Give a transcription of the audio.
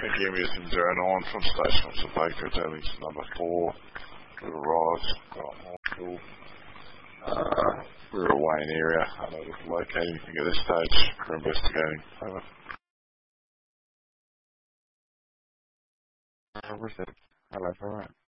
Again, we're using 09 from Station Officer Baker, tailings number 4. We've arrived, cool. We're away in area, unable to locate anything at this stage. We're investigating. Over. Hello, alright.